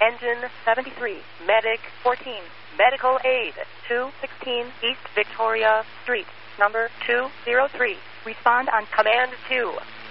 Engine 73, Medic 14, Medical Aid 216 East Victoria Street, number 203. Respond on Command 2.